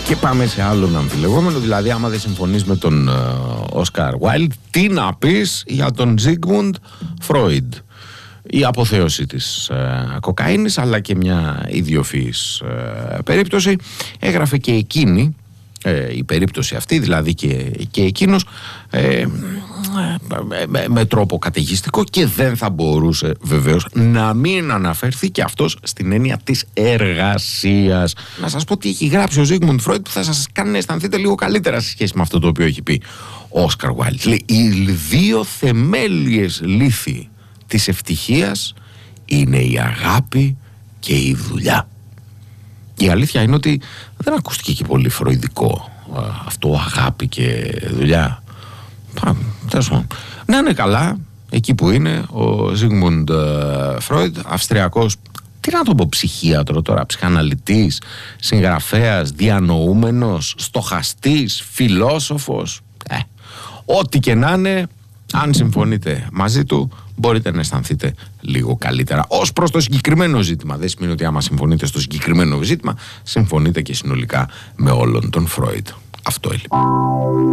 Και πάμε σε άλλον αμφιλεγόμενο, δηλαδή άμα δεν συμφωνείς με τον Όσκαρ Wilde, τι να πεις για τον Sigmund Freud. Η αποθέωση της κοκαίνης, αλλά και μια ιδιοφυής περίπτωση. Έγραφε και εκείνη, η περίπτωση αυτή, δηλαδή και εκείνος, με τρόπο καταιγιστικό, και δεν θα μπορούσε βεβαίως να μην αναφερθεί και αυτός στην έννοια της εργασίας. Να σας πω τι έχει γράψει ο Sigmund Freud που θα σας κάνει να αισθανθείτε λίγο καλύτερα σε σχέση με αυτό το οποίο έχει πει ο Όσκαρ Wilde. Λέει, οι δύο θεμέλιες λύθοι της ευτυχίας είναι η αγάπη και η δουλειά. Η αλήθεια είναι ότι δεν ακούστηκε και πολύ φροηδικό αυτό, αγάπη και δουλειά. Να είναι καλά εκεί που είναι ο Sigmund Freud, Αυστριακός, τι να το πω, ψυχίατρο τώρα, ψυχαναλυτής, συγγραφέας, διανοούμενος, στοχαστής, φιλόσοφος, ό,τι και να είναι. Αν συμφωνείτε μαζί του, μπορείτε να αισθανθείτε λίγο καλύτερα. Ως προς το συγκεκριμένο ζήτημα, δεν σημαίνει ότι άμα συμφωνείτε στο συγκεκριμένο ζήτημα, συμφωνείτε και συνολικά με όλον τον Φρόιντ. Αυτό έλειπε.